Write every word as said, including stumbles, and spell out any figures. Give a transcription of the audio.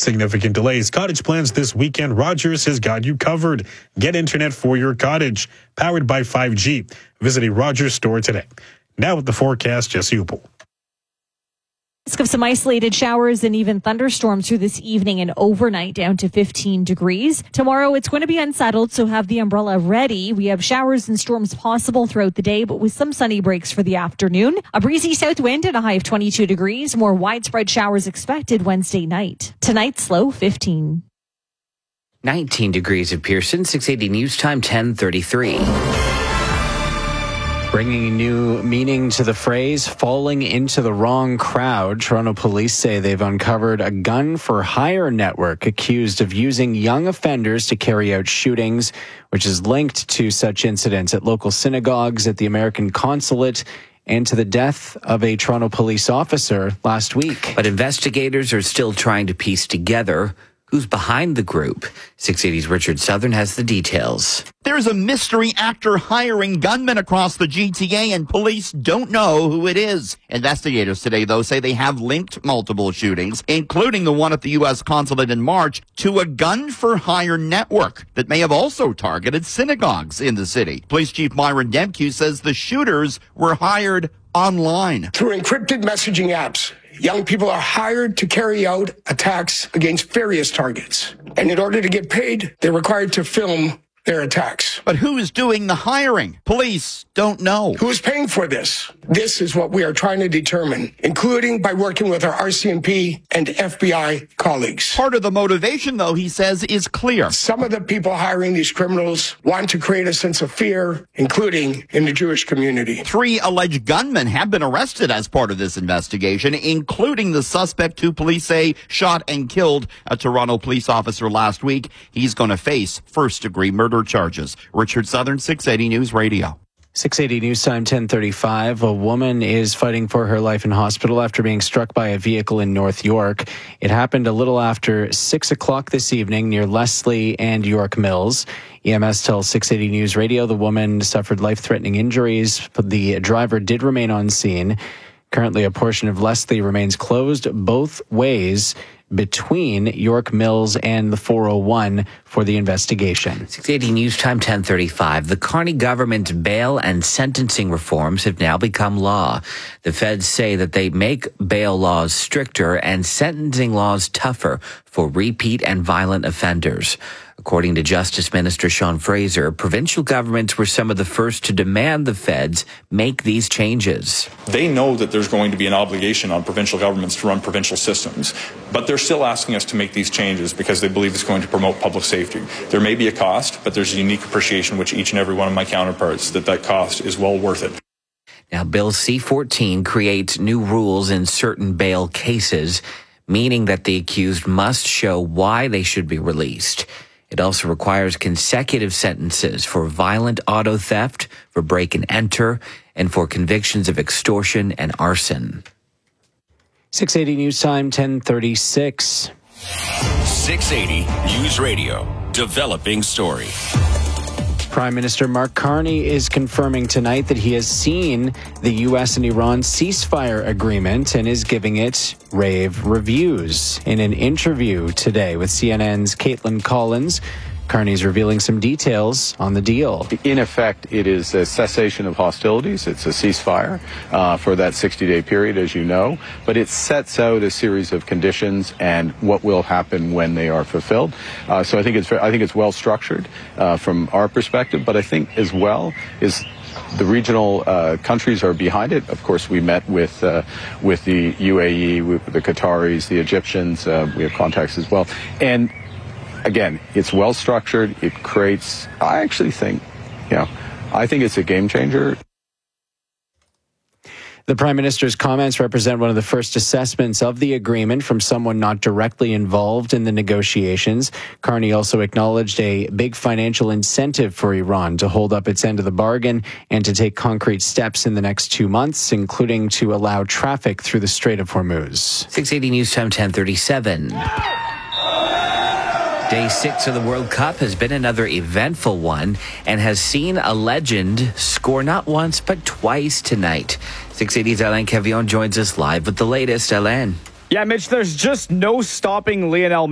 significant delays. Cottage plans this weekend. Rogers has got you covered. Get internet for your cottage, powered by five G. Visit a Rogers store today. Now with the forecast, Jesse Upel. Risk of some isolated showers and even thunderstorms through this evening and overnight, down to fifteen degrees. Tomorrow it's going to be unsettled, so have the umbrella ready. We have showers and storms possible throughout the day, but with some sunny breaks for the afternoon. A breezy south wind and a high of twenty-two degrees. More widespread showers expected Wednesday night. Tonight's low fifteen. nineteen degrees at Pearson. six eighty News Time, ten thirty-three. Bringing new meaning to the phrase, falling into the wrong crowd. Toronto police say they've uncovered a gun for hire network accused of using young offenders to carry out shootings, which is linked to such incidents at local synagogues, at the American consulate, and to the death of a Toronto police officer last week. But investigators are still trying to piece together who's behind the group. six eighty's Richard Southern has the details. There's a mystery actor hiring gunmen across the G T A, and police don't know who it is. Investigators today, though, say they have linked multiple shootings, including the one at the U S consulate in March, to a gun-for-hire network that may have also targeted synagogues in the city. Police Chief Myron Demke says the shooters were hired online. Through encrypted messaging apps, young people are hired to carry out attacks against various targets. And in order to get paid, they're required to film their attacks. But who is doing the hiring? Police don't know. Who is paying for this? This is what we are trying to determine, including by working with our R C M P and F B I colleagues. Part of the motivation, though, he says, is clear. Some of the people hiring these criminals want to create a sense of fear, including in the Jewish community. Three alleged gunmen have been arrested as part of this investigation, including the suspect who police say shot and killed a Toronto police officer last week. He's going to face first-degree murder charges. Richard Southern, six eighty News Radio. six eighty News Time, ten thirty-five. A woman is fighting for her life in hospital after being struck by a vehicle in North York. It happened a little after six o'clock this evening near Leslie and York Mills. E M S tells six eighty News Radio the woman suffered life-threatening injuries. The driver did remain on scene. Currently, a portion of Leslie remains closed both ways between York Mills and the four oh one for the investigation. six eighty News Time, ten thirty-five. The Carney government's bail and sentencing reforms have now become law. The feds say that they make bail laws stricter and sentencing laws tougher for repeat and violent offenders. According to Justice Minister Sean Fraser, provincial governments were some of the first to demand the feds make these changes. They know that there's going to be an obligation on provincial governments to run provincial systems, but they're still asking us to make these changes because they believe it's going to promote public safety. There may be a cost, but there's a unique appreciation which each and every one of my counterparts that that cost is well worth it. Now, Bill C fourteen creates new rules in certain bail cases, meaning that the accused must show why they should be released. It also requires consecutive sentences for violent auto theft, for break and enter, and for convictions of extortion and arson. six eighty News Time, ten thirty-six. six eighty News Radio, developing story. Prime Minister Mark Carney is confirming tonight that he has seen the U S and Iran ceasefire agreement and is giving it rave reviews. In an interview today with C N N's Caitlin Collins, Carney's revealing some details on the deal. In effect, it is a cessation of hostilities. It's a ceasefire uh, for that sixty-day period, as you know, but it sets out a series of conditions and what will happen when they are fulfilled. Uh, so I think it's I think it's well structured uh, from our perspective, but I think as well is the regional uh, countries are behind it. Of course, we met with uh, with the U A E, with the Qataris, the Egyptians. Uh, we have contacts as well, and again, it's well structured. It creates, I actually think, you know, I think it's a game changer. The Prime Minister's comments represent one of the first assessments of the agreement from someone not directly involved in the negotiations. Carney also acknowledged a big financial incentive for Iran to hold up its end of the bargain and to take concrete steps in the next two months, including to allow traffic through the Strait of Hormuz. six eighty News Time, ten thirty-seven. Day six of the World Cup has been another eventful one and has seen a legend score not once but twice tonight. six eighty's Alain Cavillon joins us live with the latest. Alain. Yeah, Mitch, there's just no stopping Lionel